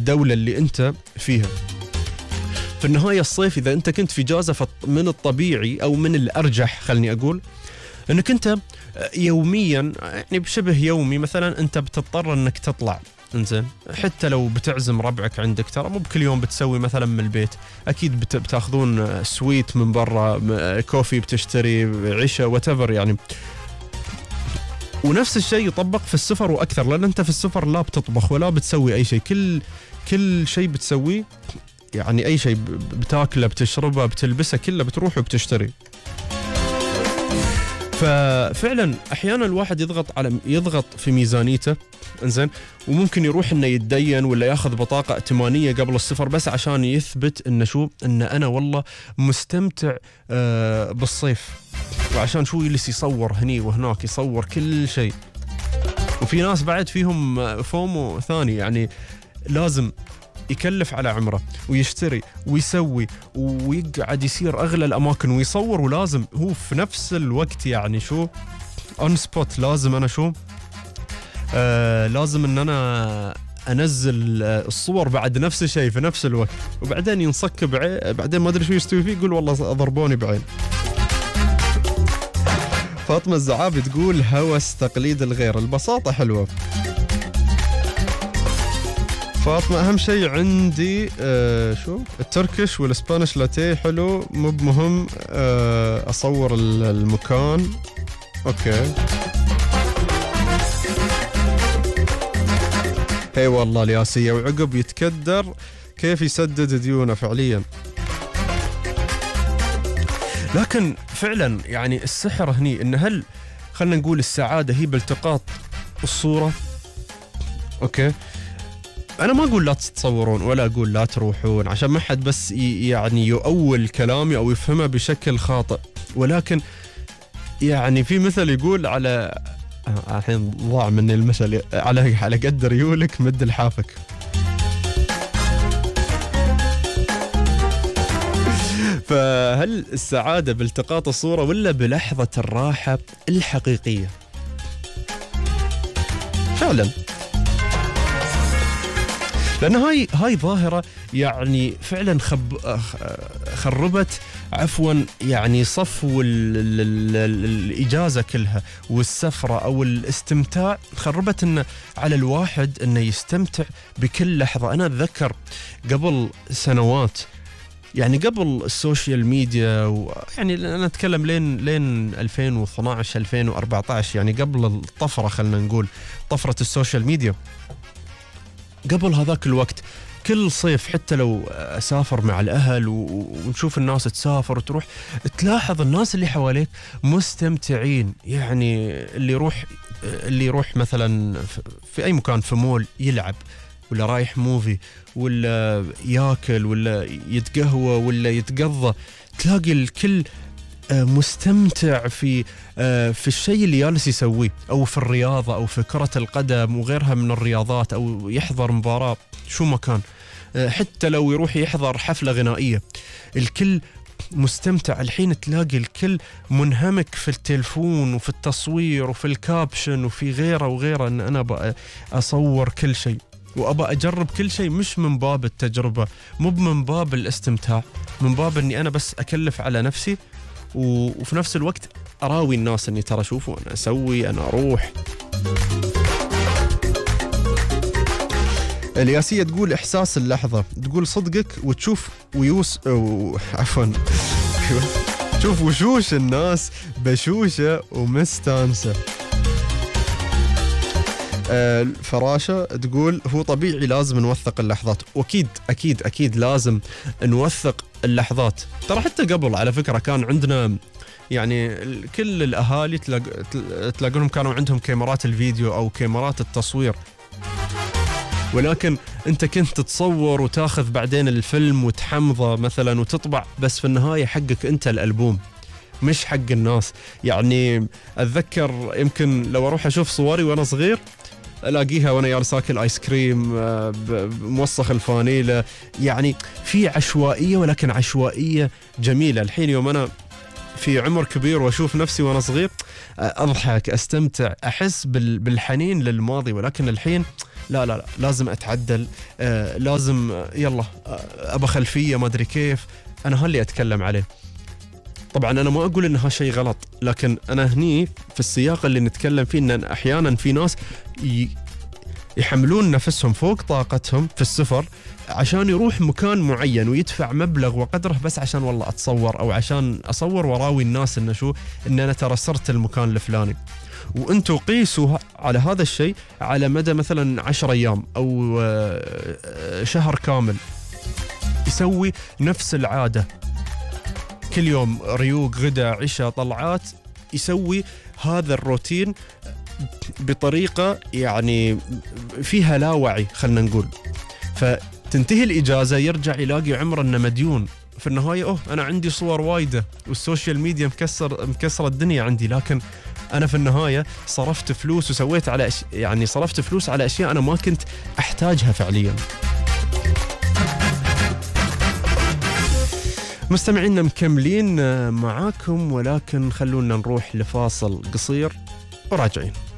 الدولة اللي أنت فيها. في النهاية الصيف إذا أنت كنت في إجازة من الطبيعي أو من الأرجح خلني أقول أنك أنت يوميا يعني بشبه يومي مثلا أنت بتضطر أنك تطلع. انزين حتى لو بتعزم ربعك عندك ترى مو بكل يوم بتسوي مثلا من البيت، أكيد بتاخذون سويت من برا، كوفي بتشتري، عشاء واتيفر يعني. ونفس الشيء يطبق في السفر وأكثر، لأن أنت في السفر لا بتطبخ ولا بتسوي أي شيء، كل شيء بتسويه يعني أي شيء بتاكله بتشربه بتلبسه كله بتروح وبتشتري. ففعلا أحيانا الواحد يضغط في ميزانيته انزين، وممكن يروح انه يتدين ولا ياخذ بطاقة ائتمانية قبل السفر بس عشان يثبت ان انا والله مستمتع بالصيف، وعشان شو يجلس يصور هني وهناك، يصور كل شيء. وفي ناس بعد فيهم فومو ثاني، يعني لازم يكلف على عمره ويشتري ويسوي ويقعد يسير أغلى الأماكن ويصور، ولازم هو في نفس الوقت يعني شو on spot لازم أنا شو لازم أن أنا أنزل الصور بعد نفس الشيء في نفس الوقت، وبعدين ينصك بعدين ما أدري شو يستوي فيه، يقول والله ضربوني بعين. فاطمة الزعابي تقول هوس تقليد الغير، البساطة حلوة. فاطمة أهم شيء عندي شو التركش والاسبانيش لاتيه حلو، مو بمهم أصور المكان. أوكي هي والله الياسية، وعقب يتكدر كيف يسدد ديونه فعليا. لكن فعلا يعني السحر هني إن هل خلنا نقول السعادة هي بالتقاط الصورة. أوكي أنا ما أقول لا تتصورون ولا أقول لا تروحون عشان ما حد بس يعني يؤول كلامي أو يفهمه بشكل خاطئ، ولكن يعني في مثل يقول على الحين ضاع مني المثل، على قد ريولك مد لحافك. فهل السعادة بالتقاط الصورة ولا بلحظة الراحة الحقيقية؟ فعلا لأن هاي ظاهرة يعني فعلا خربت يعني صفو الإجازة كلها والسفرة أو الاستمتاع، خربت إنه على الواحد إنه يستمتع بكل لحظة. أنا أتذكر قبل سنوات يعني قبل السوشيال ميديا يعني أنا أتكلم لين 2012 2014 يعني قبل الطفرة، خلنا نقول طفرة السوشيال ميديا. قبل هذاك الوقت كل صيف حتى لو أسافر مع الأهل ونشوف الناس تسافر وتروح، تلاحظ الناس اللي حواليك مستمتعين. يعني اللي يروح مثلا في أي مكان في مول يلعب، ولا رايح موفي، ولا ياكل، ولا يتقهوى، ولا يتقضى، تلاقي الكل مستمتع في الشيء اللي جالس يسويه، أو في الرياضة أو في كرة القدم وغيرها من الرياضات، أو يحضر مباراة شو مكان، حتى لو يروح يحضر حفلة غنائية، الكل مستمتع. الحين تلاقي الكل منهمك في التلفون وفي التصوير وفي الكابشن وفي غيره وغيره، أن أنا بقى أصور كل شيء وأبى أجرب كل شيء، مش من باب التجربة، مو من باب الاستمتاع، من باب أني أنا بس أكلف على نفسي وفي نفس الوقت أراوي الناس أني ترى شوفوا أنا أسوي، أنا أروح. الياسية تقول إحساس اللحظة، تقول صدقك وتشوف تشوف وشوش الناس بشوشة ومستانسة. فراشة تقول هو طبيعي لازم نوثق اللحظات، وأكيد أكيد أكيد لازم نوثق اللحظات. ترى حتى قبل على فكرة كان عندنا يعني كل الأهالي تلاقونهم كانوا عندهم كاميرات الفيديو أو كاميرات التصوير، ولكن أنت كنت تصور وتاخذ بعدين الفيلم وتحمضه مثلا وتطبع، بس في النهاية حقك أنت الألبوم مش حق الناس. يعني أتذكر يمكن لو أروح أشوف صوري وأنا صغير ألاقيها وأنا جالس أكل آيس كريم موسخ الفانيلة، يعني في عشوائية، ولكن عشوائية جميلة. الحين يوم أنا في عمر كبير وأشوف نفسي وأنا صغير أضحك، أستمتع، أحس بالحنين للماضي، ولكن الحين لا لا لا لازم أتعدل، لازم يلا أبى خلفية ما أدري كيف. أنا هاللي أتكلم عليه. طبعا أنا ما أقول إن هالشيء غلط، لكن أنا هني في السياق اللي نتكلم فيه إن أحيانا في ناس يحملون نفسهم فوق طاقتهم في السفر عشان يروح مكان معين ويدفع مبلغ وقدره بس عشان والله أتصور، أو عشان أصور وراوي الناس إن شو إن أنا ترى صرت المكان الفلاني. وأنتوا قيسوا على هذا الشيء على مدى مثلا 10 أيام أو شهر كامل، يسوي نفس العادة كل يوم، ريوق غدا عشاء طلعات، يسوي هذا الروتين بطريقة يعني فيها لا وعي خلنا نقول. فتنتهي الإجازة يرجع يلاقي عمره إنه مديون في النهاية. أنا عندي صور وايدة والسوشيال ميديا مكسر الدنيا عندي، لكن أنا في النهاية صرفت فلوس وسويت على يعني صرفت فلوس على أشياء أنا ما كنت أحتاجها فعليا. مستمعينا مكملين معاكم، ولكن خلونا نروح لفاصل قصير وراجعين.